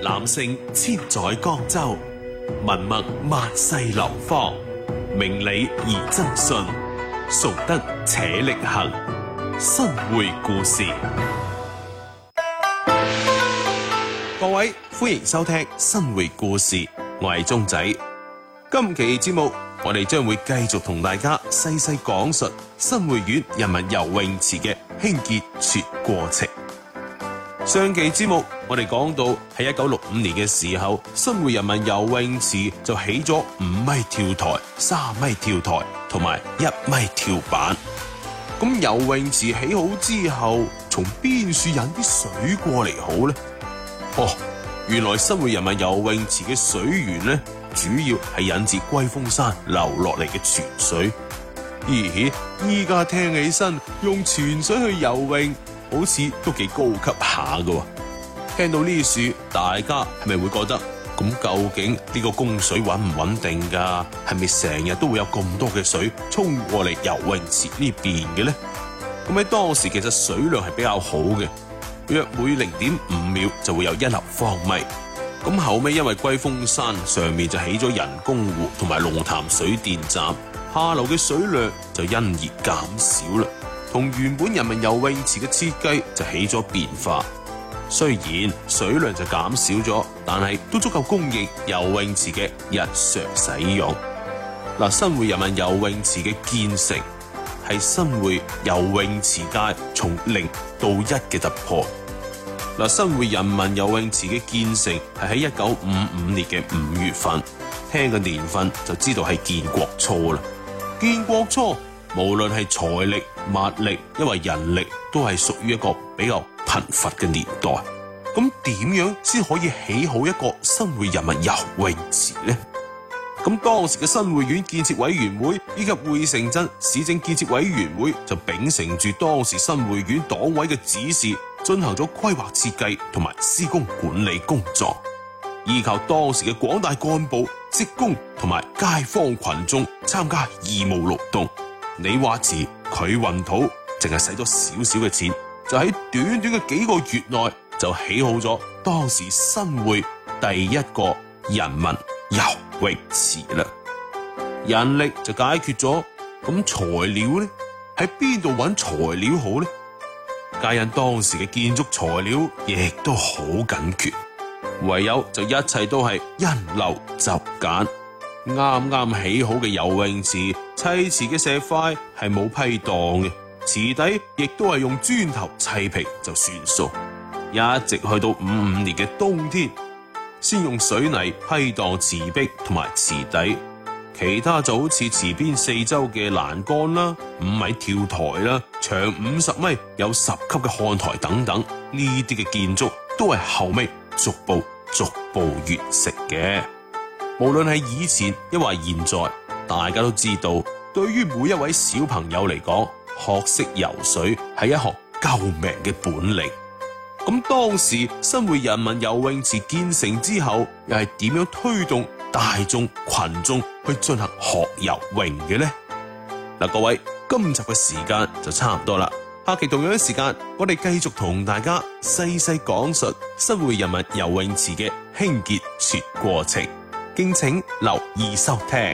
男性千載江州，文墨萬世流芳，明理而真信，崇德且力行。新會故事，各位歡迎收聽新會故事，我係鐘仔。今期節目我哋將會繼續同大家細細講述新會縣人民游泳池嘅興建全過程。上期節目我哋講到喺1965年嘅時候，新會人民游泳池就起咗5米跳台、3米跳台同埋1米跳板。咁游泳池起好之後，從邊處引啲水過嚟好呢？原來新會人民游泳池嘅水源呢，主要係引自龜峰山流落嚟嘅泉水。咦，依家聽起身用泉水去游泳，好似都幾高級下㗎。聽到呢處，大家係咪會覺得咁究竟呢個供水穩唔穩定㗎？係咪成日都會有咁多嘅水沖過嚟游泳池呢邊嘅呢？咁喺當時其實水量係比較好嘅，約每0.5秒就會有1立方米。咁後尾因為龜峰山上面就起咗人工湖同埋龍潭水電站，下流嘅水量就因而減少啦，同原本人民游泳池嘅設計就起咗變化。雖然水量就減少咗，但係都足夠供應游泳池嘅日常使用。新會人民游泳池嘅建成係新會游泳池界從0到1嘅突破。新會人民游泳池嘅建成係喺1955年嘅5月份，聽個年份就知道係建國初啦。建國初，無論係財力、物力，因為人力都係屬於一個比較貧乏嘅年代。咁點樣先可以起好一個新會人民游泳池呢？咁當時嘅新會縣建設委員會以及匯城鎮市政建設委員會就秉承住當時新會縣黨委嘅指示，進行咗規劃設計同埋施工管理工作，依靠當時嘅廣大幹部、職工同埋街坊群眾參加義務勞動。你話詞佢運土，淨係使咗少少嘅錢，就喺短短嘅幾個月內就起好咗當時新會第一個人民游泳池啦。人力就解決咗，咁材料呢？喺邊度揾材料好呢？皆因當時嘅建築材料亦都好緊缺，唯有就一切都係因陋就簡。啱啱起好嘅游泳池，砌池嘅石塊係冇批盪嘅，池底亦都係用磚頭砌平就算數。一直去到55年嘅冬天，先用水泥批盪池壁同埋池底，其他就好似池邊四周嘅欄杆啦、5米跳台啦、長50米有10級嘅看台等等，呢啲嘅建築都係後尾逐步完成嘅。無論係以前抑或現在，大家都知道，對於每一位小朋友嚟講，學識游水係一項救命嘅本領。咁當時新會人民游泳池建成之後，又係點樣推動大眾群眾去進行學游泳嘅呢？各位，今集嘅時間就差唔多啦，下期同樣嘅時間，我哋繼續同大家細細講述新會人民游泳池嘅興建全過程，敬請留意收聽。